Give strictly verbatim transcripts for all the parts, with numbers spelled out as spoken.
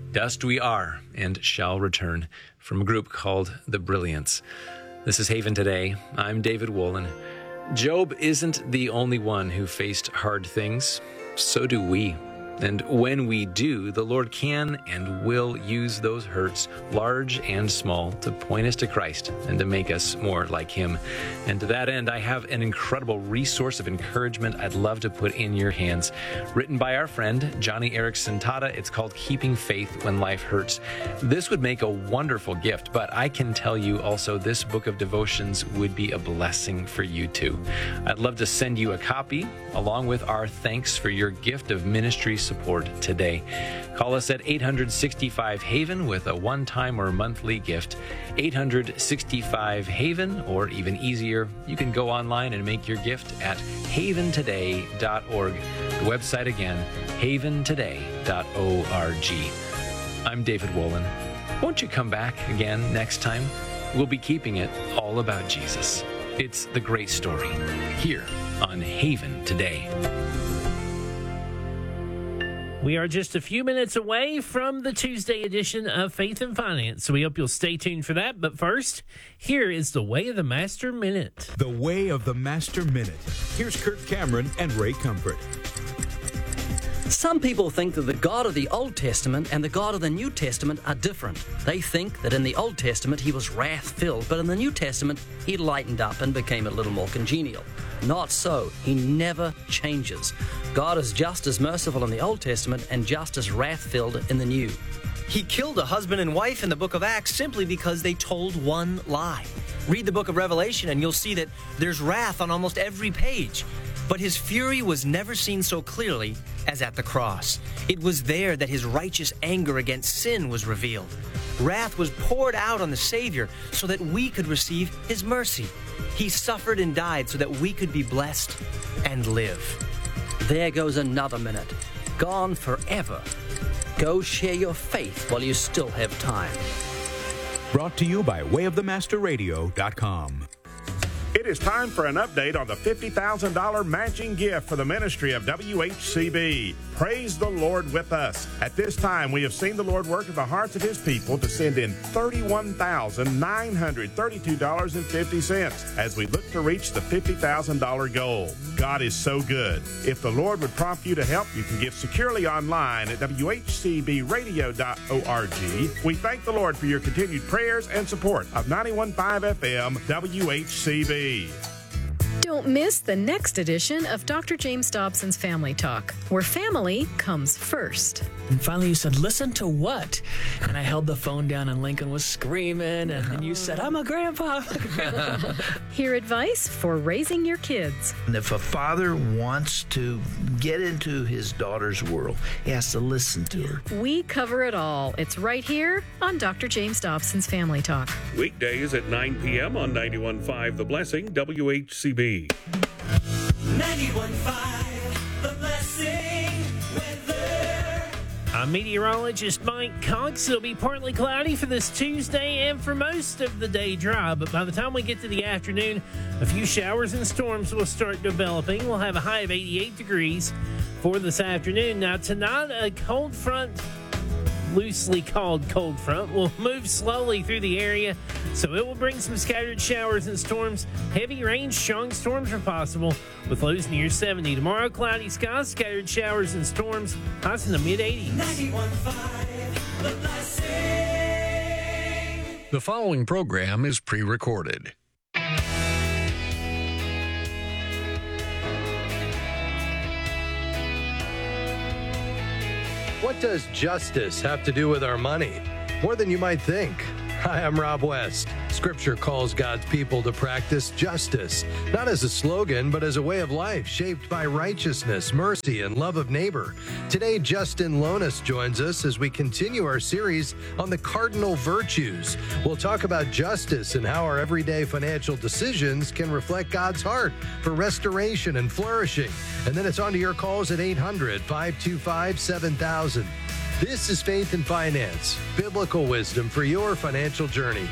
Dust we are and shall return, from a group called The Brilliance. This is Haven Today. I'm David Wolin. Job isn't the only one who faced hard things. So do we. And when we do, the Lord can and will use those hurts, large and small, to point us to Christ and to make us more like Him. And to that end, I have an incredible resource of encouragement I'd love to put in your hands. Written by our friend, Johnny Erickson Tata. It's called Keeping Faith When Life Hurts. This would make a wonderful gift, but I can tell you also this book of devotions would be a blessing for you too. I'd love to send you a copy, along with our thanks for your gift of ministry support today. Call us at eight hundred sixty-five Haven with a one-time or monthly gift. eight hundred sixty-five Haven, or even easier, you can go online and make your gift at haven today dot org. The website again, haven today dot org. I'm David Wolin. Won't you come back again next time? We'll be keeping it all about Jesus. It's the great story here on Haven Today. We are just a few minutes away from the Tuesday edition of Faith and Finance, so we hope you'll stay tuned for that. But first, here is the Way of the Master Minute. The Way of the Master Minute. Here's Kirk Cameron and Ray Comfort. Some people think that the God of the Old Testament and the God of the New Testament are different. They think that in the Old Testament he was wrath-filled, but in the New Testament he lightened up and became a little more congenial. Not so. He never changes. God is just as merciful in the Old Testament and just as wrath-filled in the New. He killed a husband and wife in the book of Acts simply because they told one lie. Read the book of Revelation and you'll see that there's wrath on almost every page. But his fury was never seen so clearly as at the cross. It was there that his righteous anger against sin was revealed. Wrath was poured out on the Savior so that we could receive his mercy. He suffered and died so that we could be blessed and live. There goes another minute. Gone forever. Go share your faith while you still have time. Brought to you by way of the master radio dot com. It is time for an update on the fifty thousand dollars matching gift for the ministry of W H C B. Praise the Lord with us. At this time, we have seen the Lord work in the hearts of His people to send in thirty-one thousand nine hundred thirty-two dollars and fifty cents as we look to reach the fifty thousand dollars goal. God is so good. If the Lord would prompt you to help, you can give securely online at w h c b radio dot org. We thank the Lord for your continued prayers and support of ninety-one point five F M W H C B. Don't miss the next edition of Doctor James Dobson's Family Talk, where family comes first. And finally you said, listen to what? And I held the phone down and Lincoln was screaming, and then you said, I'm a grandpa. Hear advice for raising your kids. And if a father wants to get into his daughter's world, he has to listen to her. We cover it all. It's right here on Doctor James Dobson's Family Talk. Weekdays at nine p.m. on ninety-one point five The Blessing, W H C B. ninety-one point five The Blessing weather. I'm meteorologist Mike Cox. It'll be partly cloudy for this Tuesday and for most of the day dry, but by the time we get to the afternoon, a few showers and storms will start developing. We'll have a high of eighty-eight degrees for this afternoon. Now tonight, a cold front, loosely called cold front, will move slowly through the area, so it will bring some scattered showers and storms. Heavy rain, strong storms are possible with lows near seventy. Tomorrow, cloudy skies, scattered showers and storms, highs in the mid-eighties. ninety-one point five The Blessing. The following program is pre-recorded. What does justice have to do with our money? More than you might think. Hi, I'm Rob West. Scripture calls God's people to practice justice, not as a slogan, but as a way of life shaped by righteousness, mercy, and love of neighbor. Today, Justin Lonis joins us as we continue our series on the cardinal virtues. We'll talk about justice and how our everyday financial decisions can reflect God's heart for restoration and flourishing. And then it's on to your calls at eight hundred, five two five, seven thousand. This is Faith and Finance, biblical wisdom for your financial journey.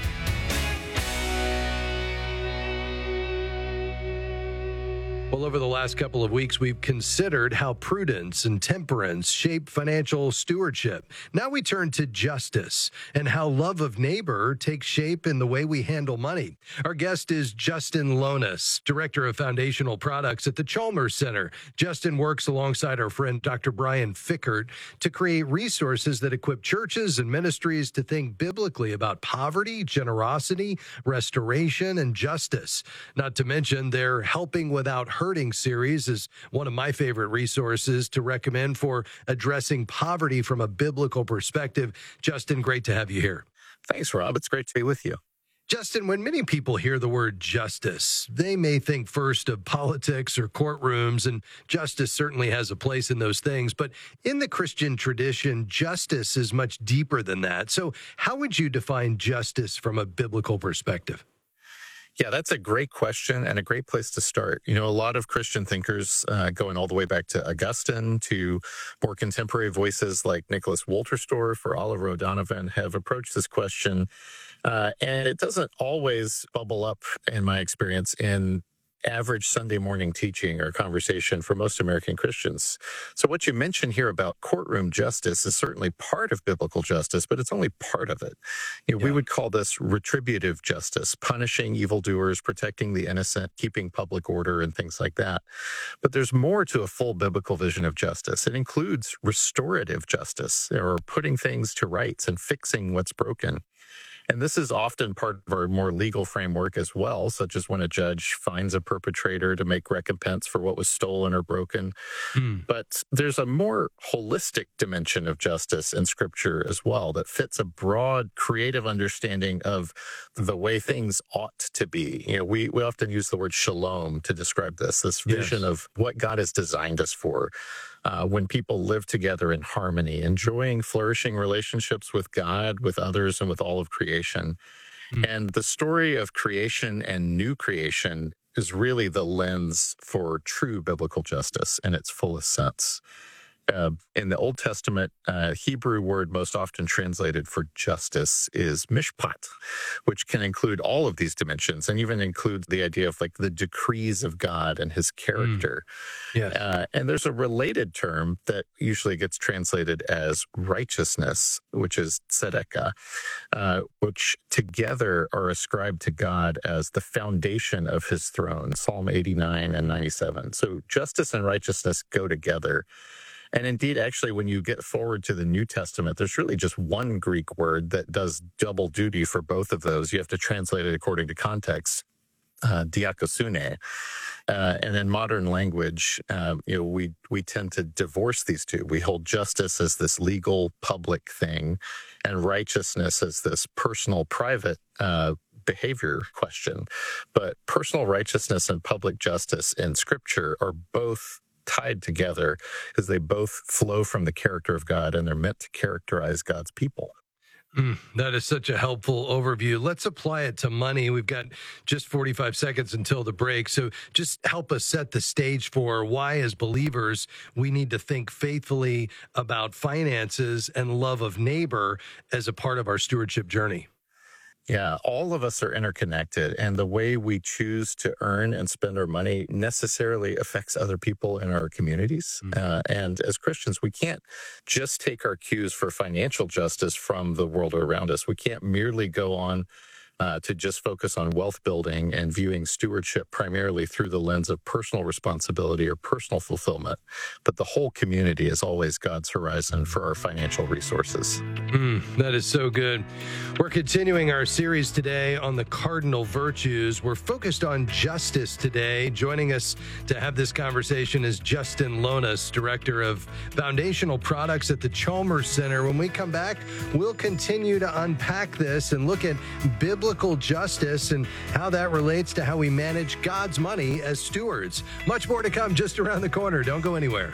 Well, over the last couple of weeks, we've considered how prudence and temperance shape financial stewardship. Now we turn to justice and how love of neighbor takes shape in the way we handle money. Our guest is Justin Lonas, Director of Foundational Products at the Chalmers Center. Justin works alongside our friend Doctor Brian Fickert to create resources that equip churches and ministries to think biblically about poverty, generosity, restoration, and justice. Not to mention their Helping Without Hurting series is one of my favorite resources to recommend for addressing poverty from a biblical perspective. Justin, great to have you here. Thanks, Rob. It's great to be with you. Justin, when many people hear the word justice, they may think first of politics or courtrooms, and justice certainly has a place in those things. But in the Christian tradition, justice is much deeper than that. So how would you define justice from a biblical perspective? Yeah, that's a great question and a great place to start. You know, a lot of Christian thinkers, uh, going all the way back to Augustine to more contemporary voices like Nicholas Wolterstorff or Oliver O'Donovan, have approached this question. Uh, and it doesn't always bubble up, in my experience, in average Sunday morning teaching or conversation for most American Christians. So what you mentioned here about courtroom justice is certainly part of biblical justice, but it's only part of it. You know, yeah. We would call this retributive justice, punishing evildoers, protecting the innocent, keeping public order, and things like that. But there's more to a full biblical vision of justice. It includes restorative justice, or putting things to rights and fixing what's broken. And this is often part of our more legal framework as well, such as when a judge finds a perpetrator to make recompense for what was stolen or broken. Mm. But there's a more holistic dimension of justice in Scripture as well that fits a broad, creative understanding of the way things ought to be. You know, we, we often use the word shalom to describe this, this vision yes. of what God has designed us for. Uh, when people live together in harmony, enjoying flourishing relationships with God, with others, and with all of creation. Mm. And the story of creation and new creation is really the lens for true biblical justice in its fullest sense. Uh, in the Old Testament, uh, Hebrew word most often translated for justice is mishpat, which can include all of these dimensions and even include the idea of like the decrees of God and his character. Mm. Yes. Uh, and there's a related term that usually gets translated as righteousness, which is tzedakah, uh, which together are ascribed to God as the foundation of his throne, Psalm eighty-nine and ninety-seven. So justice and righteousness go together. And indeed, actually, when you get forward to the New Testament, there's really just one Greek word that does double duty for both of those. You have to translate it according to context, uh, diakosune. Uh, and in modern language, uh, you know, we we tend to divorce these two. We hold justice as this legal, public thing, and righteousness as this personal, private uh behavior question. But personal righteousness and public justice in Scripture are both tied together because they both flow from the character of God and they're meant to characterize God's people. Mm, that is such a helpful overview. Let's apply it to money. We've got just forty-five seconds until the break. So just help us set the stage for why, as believers, we need to think faithfully about finances and love of neighbor as a part of our stewardship journey. Yeah, all of us are interconnected, and the way we choose to earn and spend our money necessarily affects other people in our communities. Mm-hmm. Uh, and as Christians, we can't just take our cues for financial justice from the world around us. We can't merely go on Uh, to just focus on wealth building and viewing stewardship primarily through the lens of personal responsibility or personal fulfillment. But the whole community is always God's horizon for our financial resources. Mm, that is so good. We're continuing our series today on the cardinal virtues. We're focused on justice today. Joining us to have this conversation is Justin Lonas, Director of Foundational Products at the Chalmers Center. When we come back, we'll continue to unpack this and look at biblical Biblical justice and how that relates to how we manage God's money as stewards. Much more to come just around the corner. Don't go anywhere.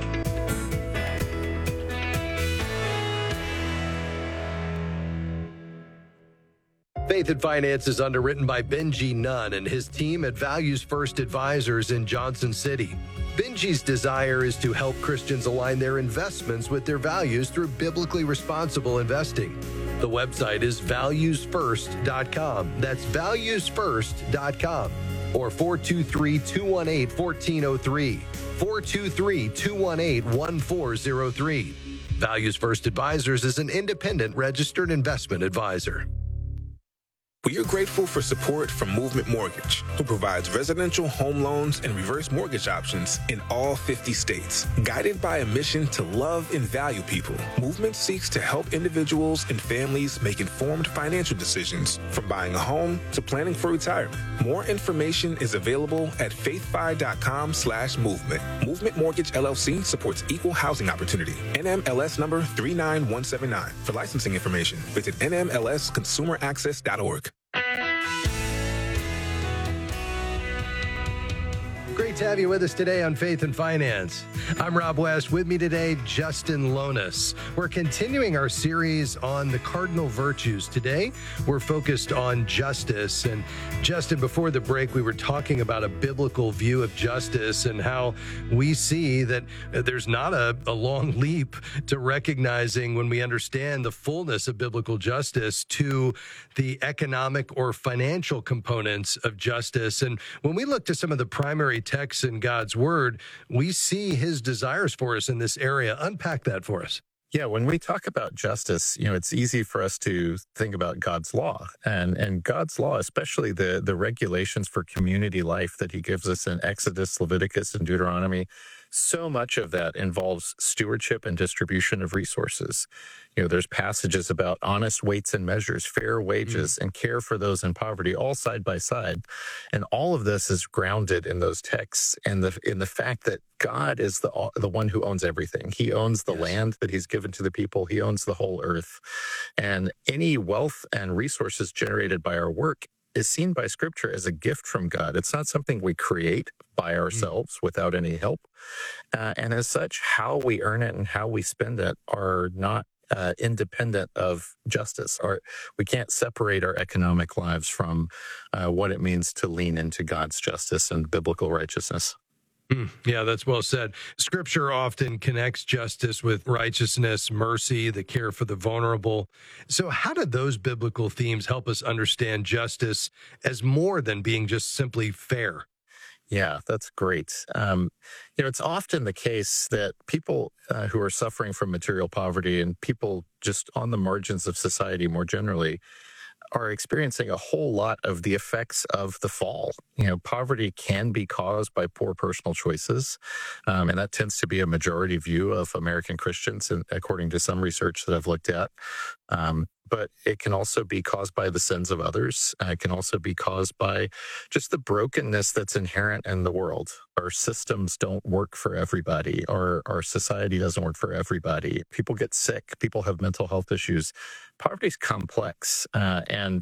Faith and Finance is underwritten by Benji Nunn and his team at Values First Advisors in Johnson City. Benji's desire is to help Christians align their investments with their values through biblically responsible investing. The website is values first dot com. That's values first dot com. or four two three, two one eight, one four zero three. four two three, two one eight, one four zero three. Values First Advisors is an independent registered investment advisor. We are grateful for support from Movement Mortgage, who provides residential home loans and reverse mortgage options in all fifty states. Guided by a mission to love and value people, Movement seeks to help individuals and families make informed financial decisions, from buying a home to planning for retirement. More information is available at faithfi.com slash movement. Movement Mortgage L L C supports equal housing opportunity. N M L S number three nine one seven nine. For licensing information, visit N M L S consumer access dot org. Great to have you with us today on Faith and Finance. I'm Rob West. With me today, Justin Lonis. We're continuing our series on the cardinal virtues. Today, we're focused on justice. And Justin, before the break, we were talking about a biblical view of justice and how we see that there's not a, a long leap to recognizing, when we understand the fullness of biblical justice, to the economic or financial components of justice. And when we look to some of the primary texts in God's word, we see his desires for us in this area. Unpack that for us. Yeah, when we talk about justice, you know, it's easy for us to think about God's law, and and God's law, especially the the regulations for community life that he gives us in Exodus, Leviticus, and Deuteronomy. So much of that involves stewardship and distribution of resources. You know, there's passages about honest weights and measures, fair wages, mm. and care for those in poverty, all side by side. And all of this is grounded in those texts and the in the fact that God is the the one who owns everything. He owns the yes. land that he's given to the people. He owns the whole earth. And any wealth and resources generated by our work is seen by Scripture as a gift from God. It's not something we create by ourselves mm. without any help. Uh, and as such, how we earn it and how we spend it are not uh, independent of justice. Or we can't separate our economic lives from uh, what it means to lean into God's justice and biblical righteousness. Mm, yeah, that's well said. Scripture often connects justice with righteousness, mercy, the care for the vulnerable. So how do those biblical themes help us understand justice as more than being just simply fair? Yeah, that's great. Um, you know, it's often the case that people uh, who are suffering from material poverty and people just on the margins of society more generally are experiencing a whole lot of the effects of the fall. You know, poverty can be caused by poor personal choices, um, and that tends to be a majority view of American Christians, and according to some research that I've looked at. Um, but it can also be caused by the sins of others. Uh, it can also be caused by just the brokenness that's inherent in the world. Our systems don't work for everybody. Our, our society doesn't work for everybody. People get sick. People have mental health issues. Poverty is complex. Uh, and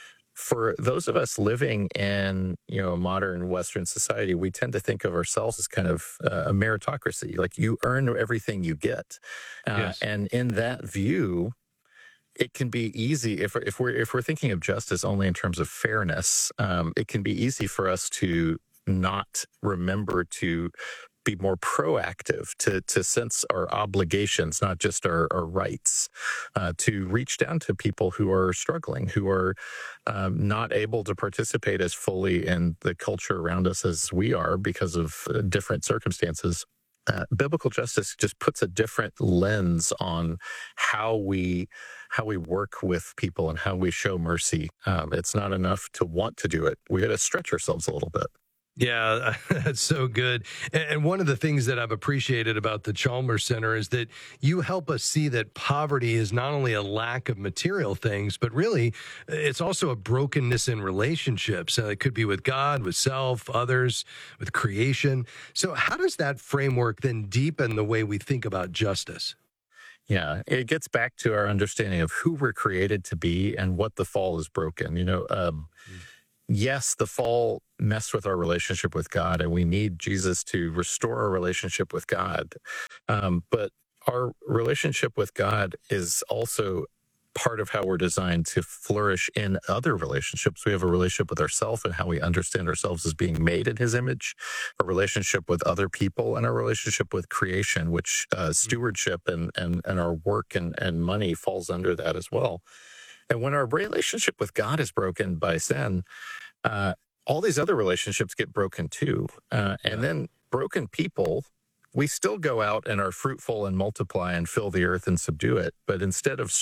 for those of us living in, you know, a modern Western society, we tend to think of ourselves as kind of uh, a meritocracy. Like, you earn everything you get. Uh, yes. And in that view, it can be easy if if we're if we're thinking of justice only in terms of fairness. Um, it can be easy for us to not remember to be more proactive, to to sense our obligations, not just our, our rights, uh, to reach down to people who are struggling, who are um, not able to participate as fully in the culture around us as we are because of uh, different circumstances. Uh, biblical justice just puts a different lens on how we how we work with people and how we show mercy. Um, it's not enough to want to do it. We got to stretch ourselves a little bit. Yeah, that's so good. And one of the things that I've appreciated about the Chalmers Center is that you help us see that poverty is not only a lack of material things, but really it's also a brokenness in relationships. Uh, it could be with God, with self, others, with creation. So how does that framework then deepen the way we think about justice? Yeah, it gets back to our understanding of who we're created to be and what the fall has broken. You know, um, mm. yes, the fall messed with our relationship with God, and we need Jesus to restore our relationship with God. Um, but our relationship with God is also part of how we're designed to flourish in other relationships. We have a relationship with ourselves and how we understand ourselves as being made in his image, a relationship with other people, and a relationship with creation, which uh, stewardship and, and, and our work and, and money falls under that as well. And when our relationship with God is broken by sin, uh, all these other relationships get broken too. Uh, and then broken people, we still go out and are fruitful and multiply and fill the earth and subdue it. But instead of